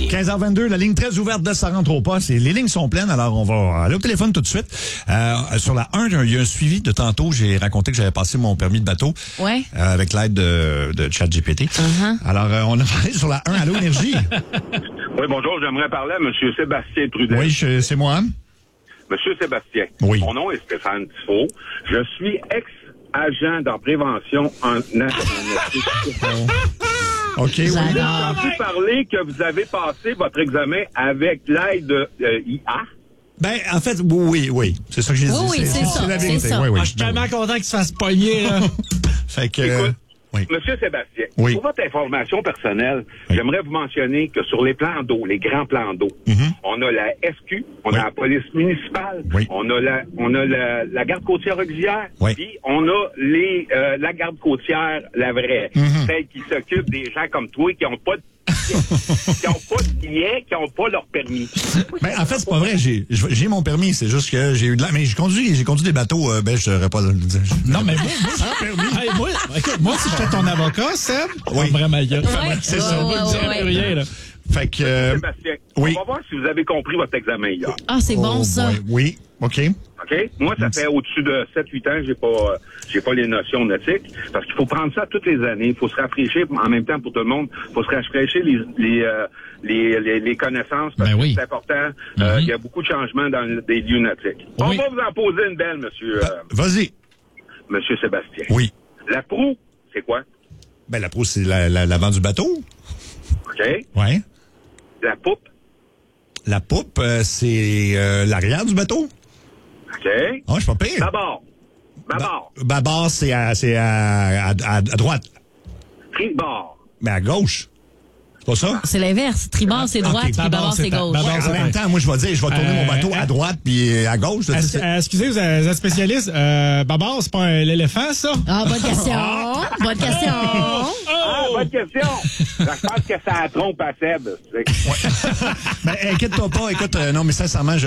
Oui. 15h22, la ligne très ouverte de Ça rentre au poste. Et les lignes sont pleines, alors on va aller au téléphone tout de suite. Sur la 1, il y a un suivi de tantôt. J'ai raconté que j'avais passé mon permis de bateau avec l'aide de ChatGPT. Alors, on a parlé sur la 1. Allô, Énergie? Oui, bonjour. J'aimerais parler à M. Sébastien Trudel. Oui, c'est moi. Monsieur Sébastien. Oui. Mon nom est Stéphane Tifo. Je suis ex-agent en prévention en OK, oui. J'ai entendu parler que vous avez passé votre examen avec l'aide de IA. Ben, en fait, oui. C'est ça que j'ai dit. Oui, c'est ça. la vérité. C'est ça. Oui. Je suis tellement content qu'il se fasse pogner, là. Fait que... Écoute, oui. Monsieur Sébastien, Oui. pour votre information personnelle, j'aimerais vous mentionner que sur les plans d'eau, les grands plans d'eau, on a la SQ, on a la police municipale, on a la garde côtière auxiliaire, puis on a la garde côtière, la vraie, celle qui s'occupe des gens comme toi qui n'ont pas de qui n'ont pas de billets, qui n'ont pas leur permis. Ben, en fait, c'est pas vrai. J'ai mon permis. C'est juste que j'ai eu de la... Mais j'ai conduit des bateaux. Je n'aurais pas le dire. Non, mais moi, moi, si j'étais ton avocat, Seb, vraiment, c'est ça. Ouais. Rien, là. Fait que... Sébastien, oui. on va voir si vous avez compris votre examen hier. Ah, c'est bon, ça. Oui. OK. OK? Moi, ça fait au-dessus de 7-8 ans, j'ai pas les notions nautiques. Parce qu'il faut prendre ça toutes les années. Il faut se rafraîchir en même temps pour tout le monde. Il faut se rafraîchir les connaissances parce que c'est important. Il y a beaucoup de changements dans les lieux nautiques. On va vous en poser une belle, monsieur. Vas-y. Monsieur Sébastien. Oui. La proue, c'est quoi? Ben, la proue, c'est l'avant du bateau. OK? Ouais. La poupe. La poupe, c'est l'arrière du bateau. OK? Ah, je suis pas pire. Bâbord. Bâbord, c'est à droite. Tribord. Mais à gauche. C'est pas ça? C'est l'inverse. Tribord, c'est droite, puis bâbord, c'est gauche. En même temps, moi, je vais tourner mon bateau à droite puis à gauche. Excusez, vous êtes spécialiste. Bâbord, c'est pas l'éléphant, ça? Ah, bonne question. Bonne question. Bonne question. Je pense que ça a trompe à Seb. Ben, inquiète-toi pas. Écoute, non, mais sincèrement,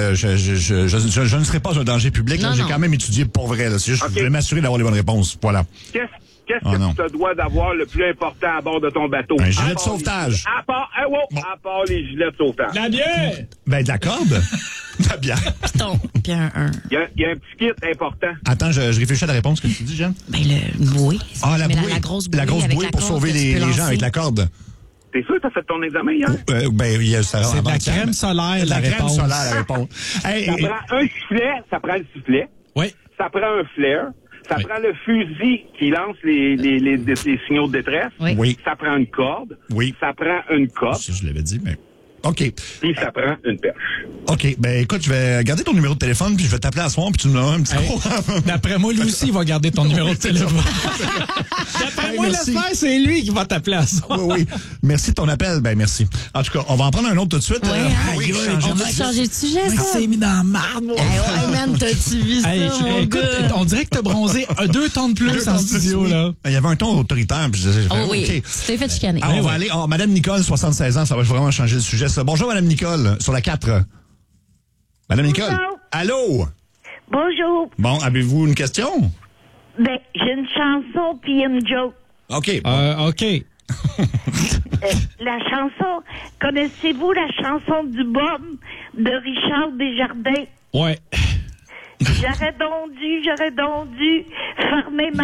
je ne serai pas un danger public. J'ai quand même étudié pour vrai. Là. C'est juste, je voulais m'assurer d'avoir les bonnes réponses. Voilà. Qu'est-ce que tu te dois d'avoir le plus important à bord de ton bateau? Un gilet de sauvetage. À part les gilets de sauvetage. La bière! Ben, de la corde. De la bière. Piton. Puis un. Il y a un petit kit important. Attends, je réfléchis à la réponse que tu dis, Jeanne. Ben, une bouée. Ah, la bouée. La grosse bouée. La grosse bouée pour sauver les gens avec la corde. T'es sûr que t'as fait ton examen hier? C'est de la crème solaire, la réponse. Crème solaire, la réponse. Ça prend un sifflet, ça prend le sifflet. Oui. Ça prend un flair. Ça prend le fusil qui lance les signaux de détresse. Oui. Ça prend une corde. Oui. Ça prend une cope. Ça, je l'avais dit, mais... OK. Puis ça prend une perche. OK. Ben, écoute, je vais garder ton numéro de téléphone, puis je vais t'appeler à soir, puis tu nous donnes un petit coup. D'après moi, lui aussi, il va garder ton numéro de téléphone. D'après moi, l'affaire, c'est lui qui va t'appeler à soir. Oui. Merci de ton appel. Ben, merci. En tout cas, on va en prendre un autre tout de suite. On va changer de sujet, ça. C'est mis dans la marde, moi. Ouais, man, t'as-tu vu ça? Écoute, on dirait que t'as bronzé 2 tons de plus en studio, là. Il y avait un ton autoritaire, puis oui. OK. Tu t'es fait chicaner. On va aller. Madame Nicole, 76 ans, ça va vraiment changer le sujet. Bonjour, Madame Nicole, sur la 4. Madame Nicole. Bonjour. Allô? Bonjour. Bon, avez-vous une question? Ben, j'ai une chanson puis une joke. OK. OK. La chanson, connaissez-vous la chanson du Bum de Richard Desjardins? Ouais. J'aurais donc dû fermer ma